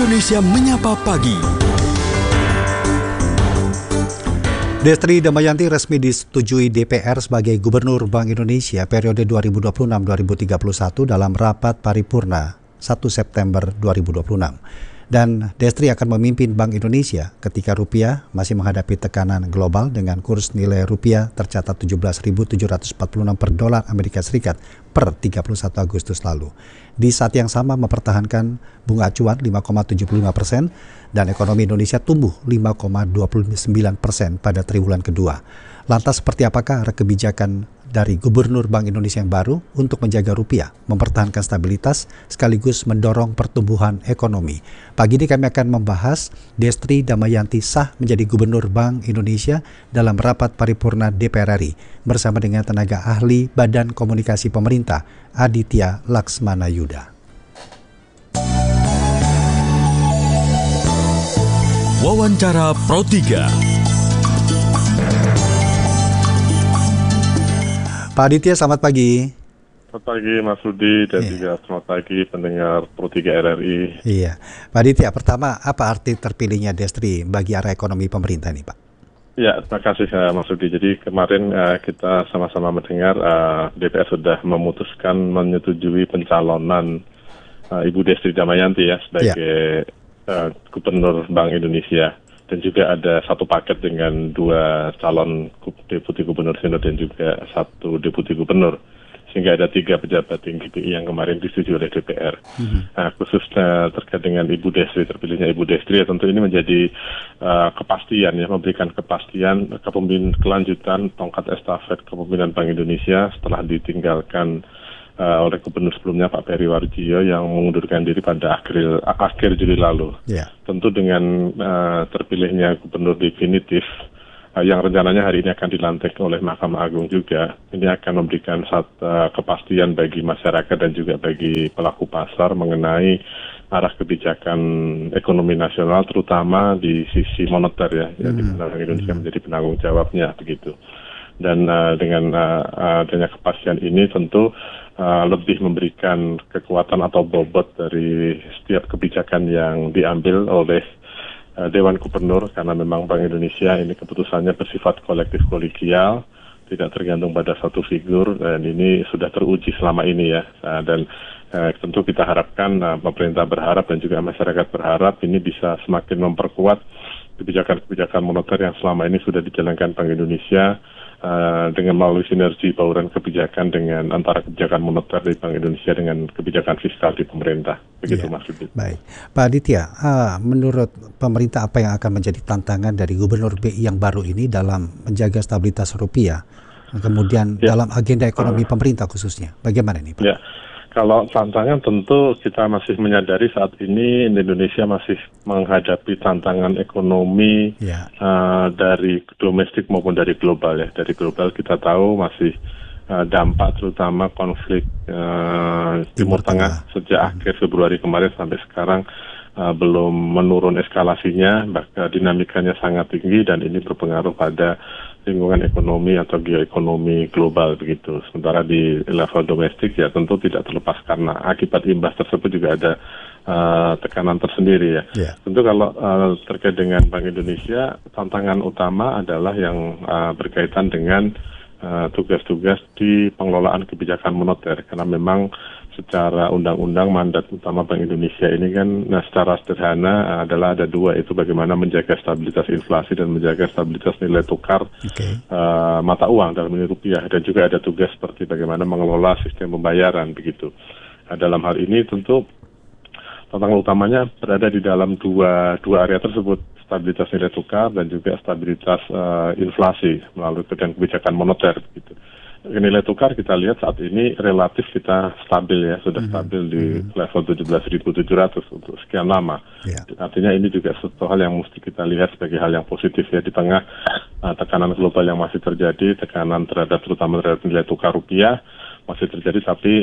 Indonesia Menyapa Pagi. Destri Damayanti resmi disetujui DPR sebagai Gubernur Bank Indonesia periode 2026-2031 dalam rapat paripurna 1 September 2026. Dan Destri akan memimpin Bank Indonesia ketika rupiah masih menghadapi tekanan global dengan kurs nilai rupiah tercatat 17.746 per dolar Amerika Serikat per 31 Agustus lalu. Di saat yang sama mempertahankan bunga acuan 5,75% dan ekonomi Indonesia tumbuh 5,29% pada triwulan kedua. Lantas seperti apakah arah kebijakan dari Gubernur Bank Indonesia yang baru untuk menjaga rupiah, mempertahankan stabilitas, sekaligus mendorong pertumbuhan ekonomi? Pagi ini kami akan membahas Destri Damayanti sah menjadi Gubernur Bank Indonesia dalam rapat paripurna DPR RI bersama dengan tenaga ahli Badan Komunikasi Pemerintah Aditya Laksmana Yuda. Wawancara Pro 3. Pak Aditya, selamat pagi. Selamat pagi Mas Rudi dan juga selamat pagi pendengar Pro 3 RRI. Iya, Pak Aditya, pertama apa arti terpilihnya Destri bagi arah ekonomi pemerintah ini, Pak? Ya, terima kasih Mas Rudi. Jadi kemarin kita sama-sama mendengar DPR sudah memutuskan menyetujui pencalonan Ibu Destri Damayanti ya sebagai Gubernur Bank Indonesia. Dan juga ada satu paket dengan 2 calon deputi gubernur senior dan juga 1 deputi gubernur. Sehingga ada 3 pejabat tinggi BI yang kemarin disetujui oleh DPR. Nah, khususnya terkait dengan Ibu Destri, terpilihnya Ibu Destri, ya tentu ini menjadi kepastian ya, memberikan kepastian kelanjutan tongkat estafet kepemimpinan Bank Indonesia setelah ditinggalkan oleh gubernur sebelumnya Pak Peri Warjio yang mengundurkan diri pada akhir Juli lalu. Tentu dengan terpilihnya gubernur definitif yang rencananya hari ini akan dilantik oleh Mahkamah Agung juga, ini akan memberikan kepastian bagi masyarakat dan juga bagi pelaku pasar mengenai arah kebijakan ekonomi nasional, terutama di sisi moneter ya, di mana Indonesia menjadi penanggung jawabnya begitu. Dan dengan adanya kepastian ini tentu lebih memberikan kekuatan atau bobot dari setiap kebijakan yang diambil oleh Dewan Gubernur, karena memang Bank Indonesia ini keputusannya bersifat kolektif kolegial, tidak tergantung pada satu figur, dan ini sudah teruji selama ini ya. Dan tentu kita harapkan, pemerintah berharap dan juga masyarakat berharap ini bisa semakin memperkuat kebijakan-kebijakan moneter yang selama ini sudah dijalankan Bank Indonesia dengan melalui sinergi bauran kebijakan dengan antara kebijakan moneter di Bank Indonesia dengan kebijakan fiskal di pemerintah. Begitu Mas Rudi. Baik, Pak Aditya, menurut pemerintah apa yang akan menjadi tantangan dari Gubernur BI yang baru ini dalam menjaga stabilitas rupiah, kemudian dalam agenda ekonomi pemerintah khususnya, bagaimana ini, Pak? Ya. Kalau tantangan tentu kita masih menyadari saat ini Indonesia masih menghadapi tantangan ekonomi dari domestik maupun dari global ya. Dari global kita tahu masih dampak terutama konflik Timur Tengah sejak akhir Februari kemarin sampai sekarang belum menurun eskalasinya, bahkan dinamikanya sangat tinggi dan ini berpengaruh pada lingkungan ekonomi atau geoekonomi global begitu. Sementara di level domestik ya tentu tidak terlepas karena akibat imbas tersebut juga ada tekanan tersendiri ya. Tentu kalau terkait dengan Bank Indonesia, tantangan utama adalah yang berkaitan dengan tugas-tugas di pengelolaan kebijakan moneter, karena memang secara undang-undang mandat utama Bank Indonesia ini kan secara sederhana adalah ada 2, itu bagaimana menjaga stabilitas inflasi dan menjaga stabilitas nilai tukar mata uang dalam nilai rupiah, dan juga ada tugas seperti bagaimana mengelola sistem pembayaran begitu. Dalam hal ini tentu tantangan utamanya berada di dalam dua area tersebut, stabilitas nilai tukar dan juga stabilitas inflasi melalui kebijakan moneter gitu. Nilai tukar kita lihat saat ini relatif kita stabil ya, sudah stabil di level 17.700 untuk sekian lama. Artinya ini juga suatu hal yang mesti kita lihat sebagai hal yang positif ya, di tengah tekanan global yang masih terjadi, tekanan terutama terhadap nilai tukar rupiah masih terjadi, tapi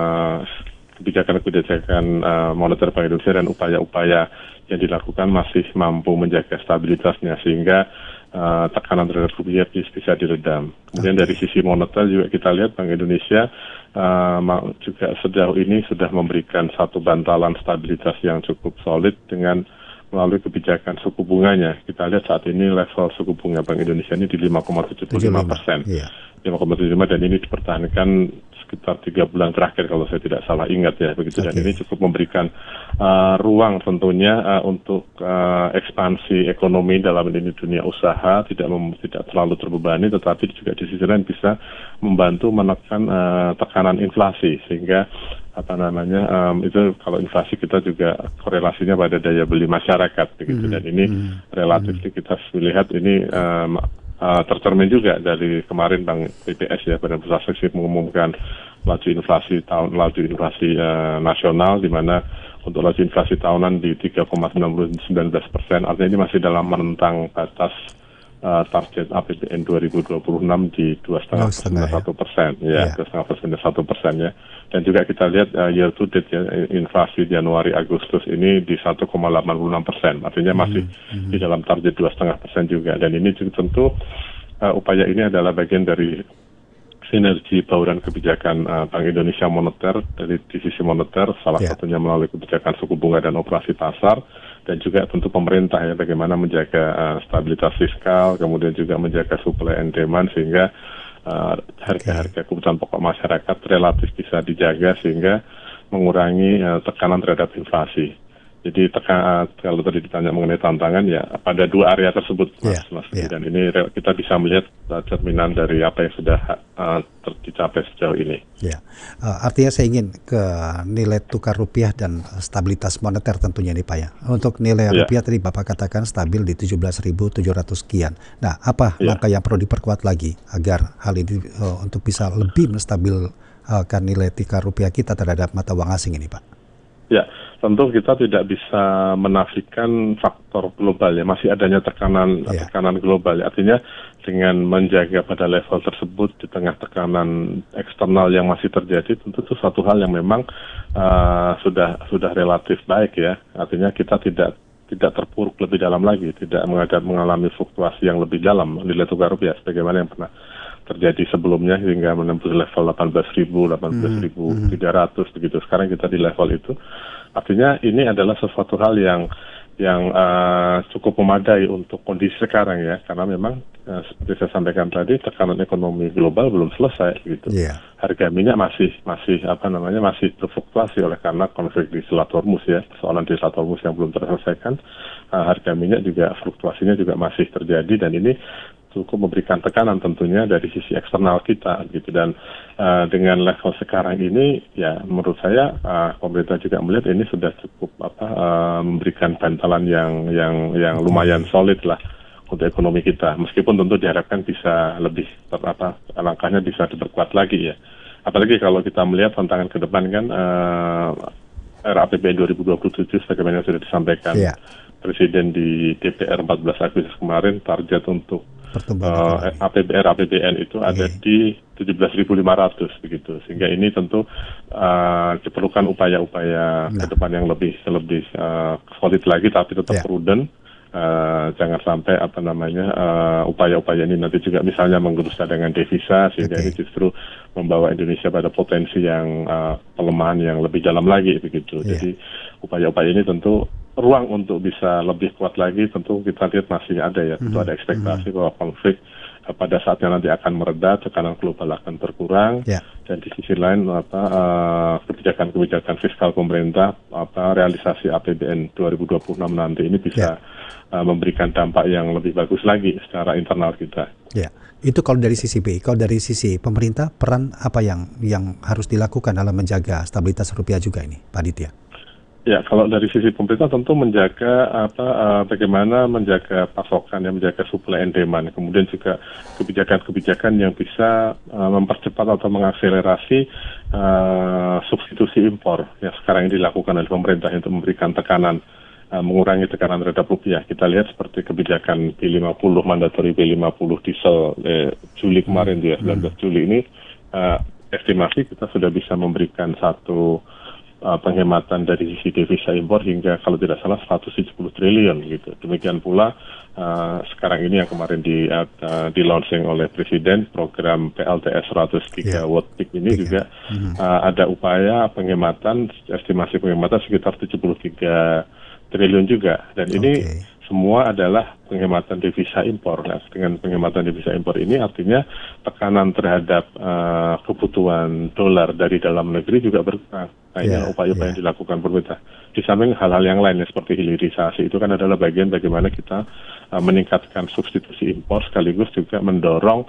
kebijakan-kebijakan moneter Bank Indonesia dan upaya-upaya yang dilakukan masih mampu menjaga stabilitasnya sehingga tekanan terhadap rupiah bisa diredam. Kemudian dari sisi moneter juga kita lihat Bank Indonesia juga sejauh ini sudah memberikan satu bantalan stabilitas yang cukup solid dengan melalui kebijakan suku bunganya. Kita lihat saat ini level suku bunga Bank Indonesia ini di 5,75%. Iya. 5,75 dan ini dipertahankan sekitar 3 bulan terakhir kalau saya tidak salah ingat ya begitu. Dan ini cukup memberikan ruang tentunya untuk ekspansi ekonomi dalam ini dunia usaha tidak terlalu terbebani, tetapi juga di sisi lain bisa membantu menekan tekanan inflasi sehingga itu kalau inflasi kita juga korelasinya pada daya beli masyarakat begitu. Dan ini relatif kita lihat ini tercermin juga dari kemarin Bank BPS ya, Badan Pusat Statistik mengumumkan laju inflasi nasional, di mana untuk laju inflasi tahunan di 3,19%, artinya ini masih dalam menentang batas target APBN 2026 di 2,5% 1%, ya 2,5% 1% ya. Dan juga kita lihat year to date ya, inflasi Januari Agustus ini di 1,86%, artinya masih di dalam target 2,5% juga. Dan ini juga tentu upaya ini adalah bagian dari sinergi bauran kebijakan Bank Indonesia moneter dari di sisi moneter, salah satunya melalui kebijakan suku bunga dan operasi pasar, dan juga tentu pemerintah ya bagaimana menjaga stabilitas fiskal, kemudian juga menjaga supply and demand sehingga harga-harga kebutuhan pokok masyarakat relatif bisa dijaga sehingga mengurangi tekanan terhadap inflasi. Jadi kalau tadi ditanya mengenai tantangan ya pada dua area tersebut Mas. Dan ini kita bisa melihat cerminan dari apa yang sudah dicapai sejauh ini. Ya, artinya saya ingin ke nilai tukar rupiah dan stabilitas moneter tentunya nih Pak ya. Untuk nilai rupiah tadi Bapak katakan stabil di 17.700 sekian. Nah, apa langkah yang perlu diperkuat lagi agar hal ini untuk bisa lebih menstabilkan nilai tukar rupiah kita terhadap mata uang asing ini Pak? Ya, tentu kita tidak bisa menafikan faktor global ya, masih adanya tekanan global ya. Artinya dengan menjaga pada level tersebut di tengah tekanan eksternal yang masih terjadi, tentu itu suatu hal yang memang sudah relatif baik ya. Artinya kita tidak terpuruk lebih dalam lagi, tidak mengalami fluktuasi yang lebih dalam nilai tukar rupiah sebagaimana yang pernah terjadi sebelumnya hingga menembus level 18.000, 18.300 begitu. Sekarang kita di level itu. Artinya ini adalah sesuatu hal yang cukup memadai untuk kondisi sekarang ya, karena memang seperti saya sampaikan tadi tekanan ekonomi global belum selesai gitu. Harga minyak masih berfluktuasi oleh karena konflik di Selat Hormuz ya, persoalan di Selat Hormuz yang belum terselesaikan. Harga minyak juga fluktuasinya juga masih terjadi dan ini cukup memberikan tekanan tentunya dari sisi eksternal kita gitu. Dan dengan level sekarang ini ya menurut saya pemerintah juga melihat ini sudah cukup memberikan bantalan yang lumayan solid lah untuk ekonomi kita, meskipun tentu diharapkan bisa lebih langkahnya bisa diperkuat lagi ya, apalagi kalau kita melihat tantangan ke depan kan RAPBN 2027 sebagaimana sudah disampaikan Presiden di DPR 14 Agustus kemarin, target untuk APBN itu ada di 17.500 begitu, sehingga ini tentu diperlukan upaya-upaya ke depan yang lebih solid lagi, tapi tetap prudent. Jangan sampai upaya-upaya ini nanti juga misalnya menggerus cadangan devisa sehingga ini justru membawa Indonesia pada potensi yang pelemahan yang lebih dalam lagi begitu. Jadi upaya-upaya ini tentu ruang untuk bisa lebih kuat lagi tentu kita lihat masih ada ya. Tentu ada ekspektasi bahwa konflik pada saatnya nanti akan mereda, tekanan global akan berkurang, dan di sisi lain kebijakan fiskal pemerintah, realisasi APBN 2026 nanti ini bisa memberikan dampak yang lebih bagus lagi secara internal kita. Ya, itu kalau dari sisi BI. Kalau dari sisi pemerintah, peran apa yang harus dilakukan dalam menjaga stabilitas rupiah juga ini, Pak Aditya? Ya, kalau dari sisi pemerintah tentu menjaga bagaimana menjaga pasokan, menjaga supply and demand, kemudian juga kebijakan-kebijakan yang bisa mempercepat atau mengakselerasi substitusi impor yang sekarang ini dilakukan oleh pemerintah untuk memberikan tekanan, mengurangi tekanan terhadap rupiah. Kita lihat seperti kebijakan B50, mandatory B50 diesel Juli kemarin 19 Juli ini, estimasi kita sudah bisa memberikan satu penghematan dari sisi devisa impor hingga kalau tidak salah 170 triliun gitu. Demikian pula sekarang ini yang kemarin di launching oleh Presiden program PLTS 100 gigawatt peak ini juga ada upaya penghematan, estimasi penghematan sekitar 73 triliun juga, dan ini semua adalah penghematan devisa impor. Nah, dengan penghematan devisa impor ini artinya tekanan terhadap kebutuhan dolar dari dalam negeri juga berkurang. Nah, ini upaya-upaya yang dilakukan pemerintah. Di samping hal-hal yang lain seperti hilirisasi itu kan adalah bagian bagaimana kita meningkatkan substitusi impor sekaligus juga mendorong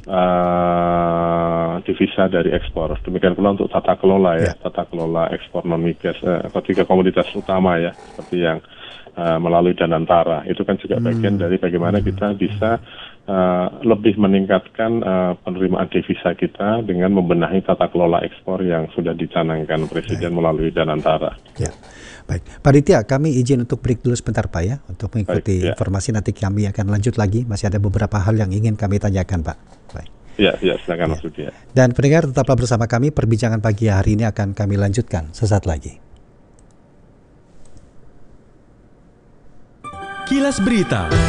devisa dari ekspor. Demikian pula untuk tata kelola tata kelola ekspor non migas ketiga komoditas utama ya, seperti yang melalui Danantara. Itu kan juga bagian dari bagaimana kita bisa lebih meningkatkan penerimaan devisa kita dengan membenahi tata kelola ekspor yang sudah dicanangkan Presiden melalui Danantara. Ya. Baik, Pak Ditya, kami izin untuk break dulu sebentar Pak ya, untuk mengikuti informasi. Nanti kami akan lanjut lagi, masih ada beberapa hal yang ingin kami tanyakan Pak. Baik. Ya, silakan Mas Budi. Dan pendengar tetaplah bersama kami, perbincangan pagi hari ini akan kami lanjutkan sesaat lagi. Kilas Berita.